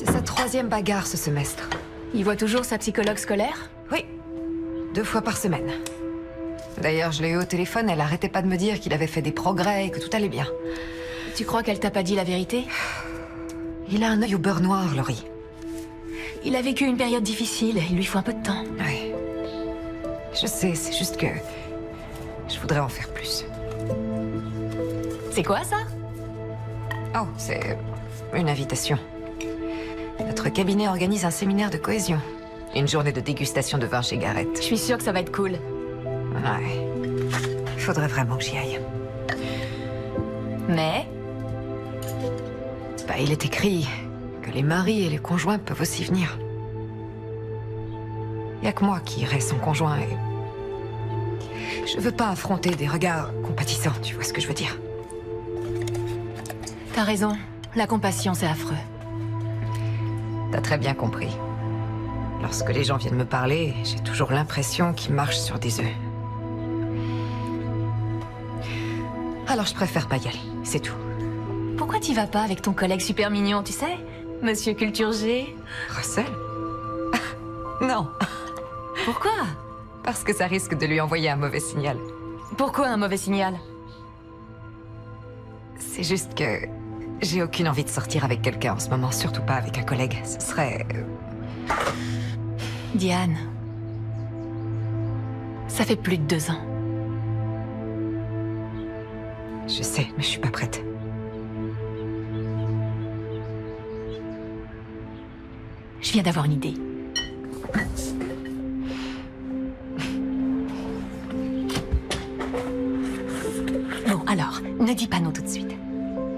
sa 3e bagarre ce semestre. Il voit toujours sa psychologue scolaire? Oui, 2 fois par semaine. D'ailleurs, je l'ai eu au téléphone, elle arrêtait pas de me dire qu'il avait fait des progrès et que tout allait bien. Tu crois qu'elle t'a pas dit la vérité? Il a un œil au beurre noir, Laurie. Il a vécu une période difficile, il lui faut un peu de temps. Oui. Je sais, c'est juste que... je voudrais en faire plus. C'est quoi ça? Oh, c'est une invitation. Notre cabinet organise un séminaire de cohésion. Une journée de dégustation de vin chez Garrett. Je suis sûre que ça va être cool. Ouais. Il faudrait vraiment que j'y aille. Mais? Bah, il est écrit que les maris et les conjoints peuvent aussi venir. Y a que moi qui irai sans conjoint et... je veux pas affronter des regards compatissants, tu vois ce que je veux dire? T'as raison. La compassion, c'est affreux. T'as très bien compris. Lorsque les gens viennent me parler, j'ai toujours l'impression qu'ils marchent sur des œufs. Alors je préfère pas y aller, c'est tout. Pourquoi t'y vas pas avec ton collègue super mignon, tu sais? Monsieur Culture G. Russell? Non, Pourquoi? parce que ça risque de lui envoyer un mauvais signal. Pourquoi un mauvais signal? C'est juste que j'ai aucune envie de sortir avec quelqu'un en ce moment, surtout pas avec un collègue. Ce serait... Diane. Ça fait plus de 2 ans. Je sais, mais je suis pas prête. Je viens d'avoir une idée.